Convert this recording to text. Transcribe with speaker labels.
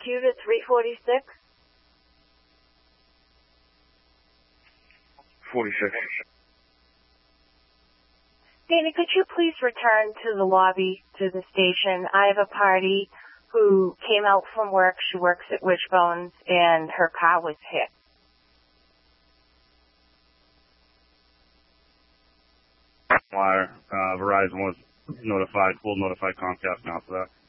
Speaker 1: queue to 346.
Speaker 2: 46.
Speaker 1: Danny, could you please return to the lobby to the station? I have a party who came out from work. She works at Wishbones, and her car was hit.
Speaker 2: Verizon was notified. We'll notify Comcast now for that.